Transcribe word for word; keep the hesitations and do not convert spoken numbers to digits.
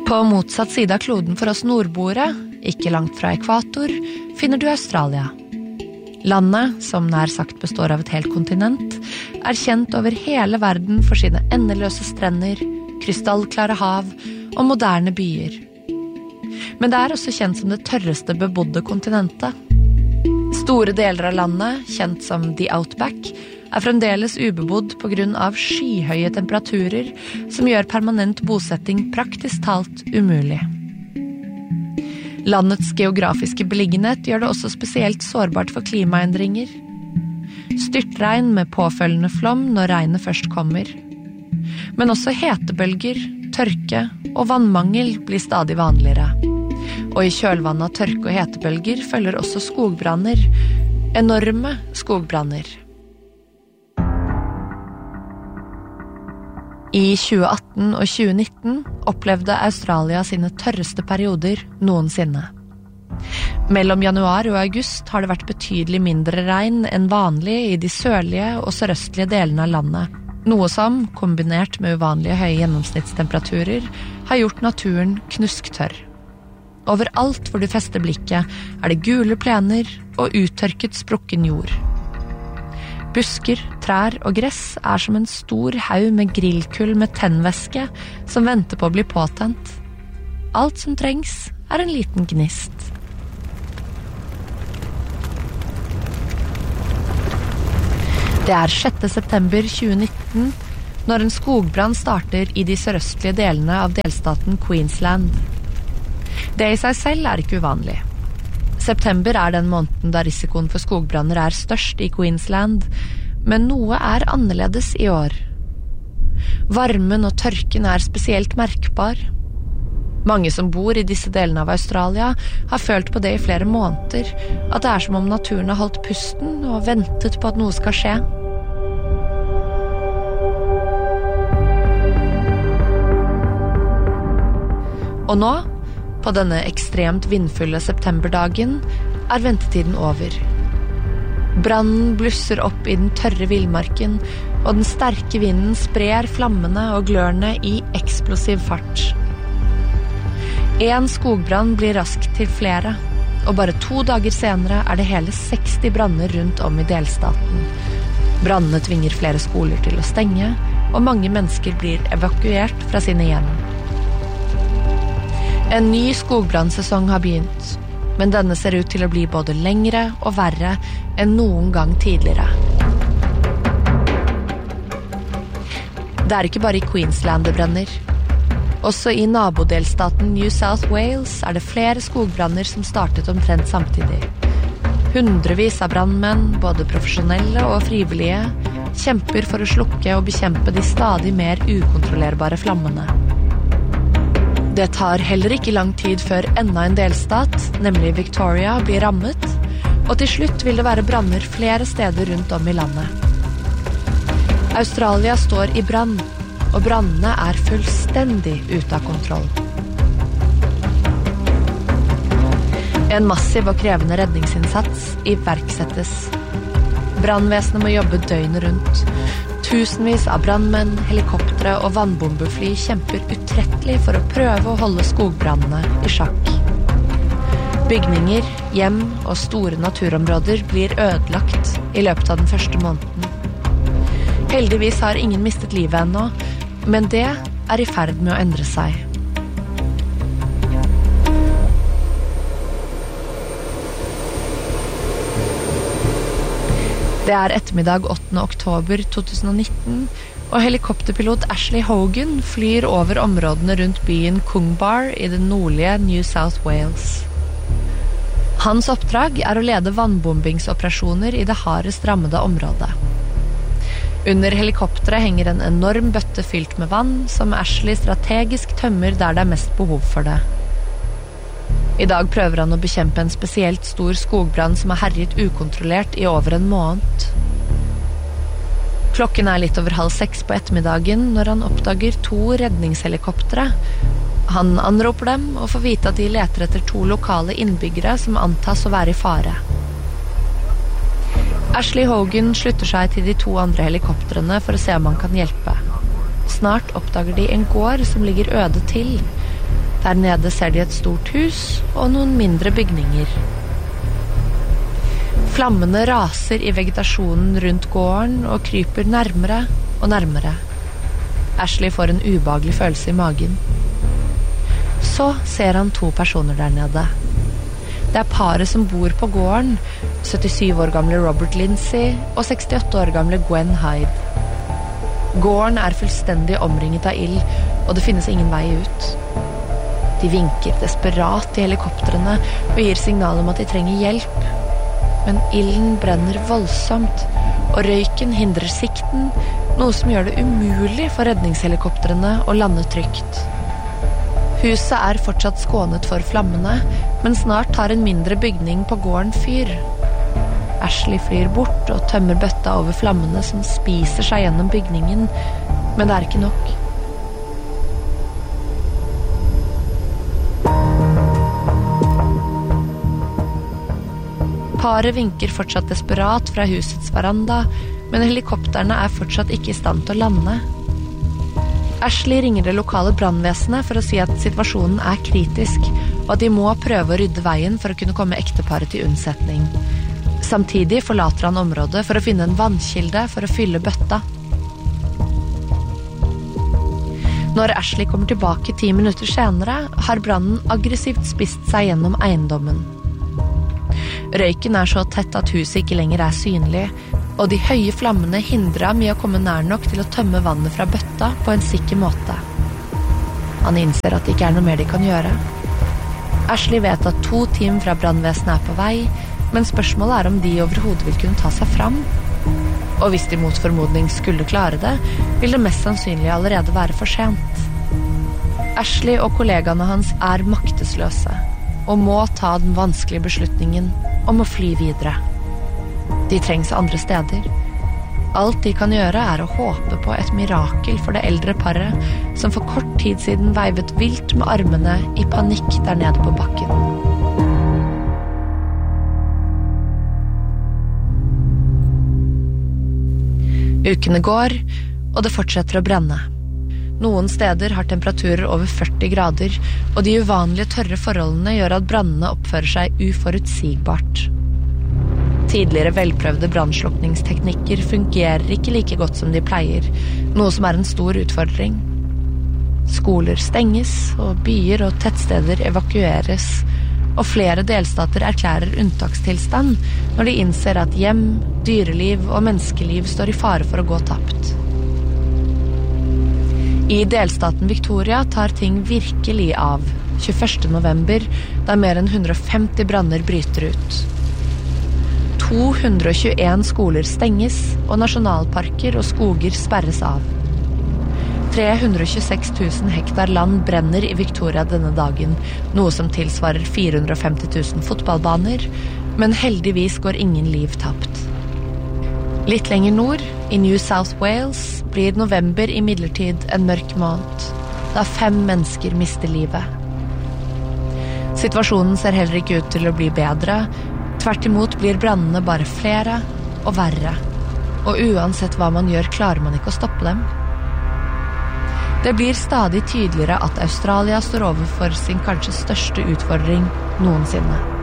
På motsatt side av kloden for oss nordboere, ikke langt fra ekvator, finner du Australia. Landet, som nær sagt består av et helt kontinent, er kjent over hele verden for sine endeløse strender, krystallklare hav og moderne byer. Men det er også kjent som det tørreste bebodde kontinentet. Store deler av landet, kjent som The Outback, er fremdeles ubebodd på grunn av skyhøye temperaturer som gjør permanent bosetting praktisk talt umulig. Landets geografiske beliggenhet gjør det også spesielt sårbart for klimaendringer. Styrtregn med påfølgende flom når regnet først kommer. Men også hetebølger, tørke og vannmangel blir stadig vanligere. Og i kjølvannet av tørke og hetebølger følger også skogbranner. Enorme skogbranner. I tjue atten og tjue nitten opplevde Australia sine tørreste perioder noensinne. Mellom januar og august har det vært betydelig mindre regn enn vanlig i de sørlige og sørøstlige delene av landet, noe som, kombinert med uvanlige høye gjennomsnittstemperaturer, har gjort naturen knusktørr. Overalt hvor du fester blikket er det gule plener og uttørket sprukken jord. Busker, trær og gress er som en stor haug med grillkull med tennvæske som venter på å bli påtent. Alt som trengs er en liten gnist. Det er sjette september tjue nitten når en skogbrann starter i de sørøstlige delene av delstaten Queensland. Det i seg selv er ikke uvanlig. September er den måneden da risikoen for skogbranner er størst i Queensland, men noe er annerledes i år. Varmen og tørken er spesielt merkbar. Mange som bor i disse delene av Australia har følt på det i flere måneder, at det er som om naturen har holdt pusten og ventet på at noe skal skje. Og nå, på denne ekstremt vindfulle septemberdagen, er ventetiden over. Brannen blusser opp i den tørre villmarken, og den sterke vinden sprer flammene og glørne i eksplosiv fart. En skogbrann blir raskt til flere, og bare to dager senere er det hele seksti branner rundt om i delstaten. Brannene tvinger flere skoler til å stenge, og mange mennesker blir evakuert fra sine hjem. En ny skogbrannsesong har begynt, men denne ser ut til å bli både lengre og verre enn noen gang tidligere. Det er ikke bare i Queensland det brenner. Også i nabodelstaten New South Wales er det flere skogbranner som startet omtrent samtidig. Hundrevis av brannmenn, både profesjonelle og frivillige, kjemper for å slukke og bekjempe de stadig mer ukontrollerbare flammene. Det tar heller ikke lang tid før enda en delstat, nemlig Victoria, blir rammet, og til slutt vil det være branner flere steder rundt om i landet. Australia står i brann, og brannene er fullstendig ute av kontroll. En massiv og krevende redningsinnsats iverksettes. Brannvesenet må jobbe døgnet rundt. Tusenvis av brannmenn, helikoptre og vannbombefly kjemper utrettelig for å prøve å holde skogbrannene i sjakk. Bygninger, hjem og store naturområder blir ødelagt i løpet av den første måneden. Heldigvis har ingen mistet livet ennå, men det er i ferd med å endre seg. Det er ettermiddag åttende oktober to tusen og nitten, og helikopterpilot Ashley Hogan flyr over områdene rundt byen Coombar i det nordlige New South Wales. Hans oppdrag er å lede vannbombingsoperasjoner i det hardest rammede området. Under helikopteret henger en enorm bøtte fylt med vann, som Ashley strategisk tømmer der det er mest behov for det. I dag prøver han å bekjempe en spesielt stor skogbrann som har herjet ukontrollert i over en måned. Klokken er litt over halv seks på ettermiddagen når han oppdager to redningshelikoptere. Han anroper dem og får vite at de leter etter to lokale innbyggere som antas å være i fare. Ashley Hogan slutter seg til de to andre helikoptrene for å se om han kan hjelpe. Snart oppdager de en gård som ligger øde til. Der nede ser de et stort hus og noen mindre bygninger. Flammene raser i vegetasjonen rundt gården og kryper nærmere og nærmere. Ashley får en ubehagelig følelse i magen. Så ser han to personer der nede. Det er paret som bor på gården, syttisyv år gamle Robert Lindsay og sekstiåtte år gamle Gwen Hyde. Gården er fullstendig omringet av ild, og det finnes ingen vei ut. De vinker desperat i helikopterene og gir signal om at de trenger hjelp. Men ilden brenner voldsomt, og røyken hindrer sikten, noe som gjør det umulig for redningshelikopterene å lande trygt. Huset er fortsatt skånet for flammene, men snart tar en mindre bygning på gården fyr. Ashley flyr bort og tømmer bøtta over flammene som spiser seg gjennom bygningen, men det er ikke nok. Paret vinker fortsatt desperat fra husets veranda, men helikopterne er fortsatt ikke i stand til å lande. Ashley ringer det lokale brannvesenet for å si at situasjonen er kritisk, og at de må prøve å rydde veien for å kunne komme ekteparet til unnsetning. Samtidig forlater han området for å finne en vannkilde for å fylle bøtta. Når Ashley kommer tilbake ti minutter senere, har brannen aggressivt spist seg gjennom eiendommen. Røyken er så tett at huset ikke lenger er synlig, og de høye flammene hindrer ham i å komme nær nok til å tømme vannet fra bøtta på en sikker måte. Han innser at det ikke er noe mer de kan gjøre. Ashley vet at to team fra brannvesenet er på vei, men spørsmålet er om de overhodet vil kunne ta seg fram. Og hvis de mot formodning skulle klare det, vil det mest sannsynlig allerede være for sent. Ashley og kollegaene hans er maktesløse, og må ta den vanskelige beslutningen om å fly videre. De trengs andre steder. Alt de kan gjøre er å håpe på et mirakel for det eldre paret, som for kort tid siden veivet vilt med armene i panikk der nede på bakken. Ukene går, og det fortsetter å brenne. Noen steder har temperaturer over førti grader, og de uvanlige tørre forholdene gjør at brannene oppfører seg uforutsigbart. Tidligere velprøvde brannslukningsteknikker fungerer ikke like godt som de pleier, noe som er en stor utfordring. Skoler stenges, og byer og tettsteder evakueres, og flere delstater erklærer unntakstilstand når de innser at hjem, dyreliv og menneskeliv står i fare for å gå tapt. I delstaten Victoria tar ting virkelig av tjueførste november, da mer enn hundre og femti branner bryter ut. to hundre og tjueen skoler stenges, og nasjonalparker og skoger sperres av. tre hundre og tjueseks tusen hektar land brenner i Victoria denne dagen, noe som tilsvarer fire hundre og femti tusen fotballbaner, men heldigvis går ingen liv tapt. Litt lenger nord, i New South Wales, blir november i midlertid en mørk måned, da fem mennesker mister livet. Situasjonen ser heller ikke ut til å bli bedre. Tvert imot blir brannene bare flere og verre, og uansett hva man gjør, klarer man ikke å stoppe dem. Det blir stadig tydeligere at Australia står overfor sin kanskje største utfordring noensinne.